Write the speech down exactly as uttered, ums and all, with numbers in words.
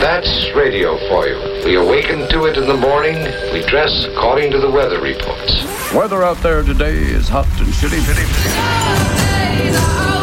That's radio for you. We awaken to it in the morning. We dress according to the weather reports. Weather out there today is hot and shitty. shitty, shitty.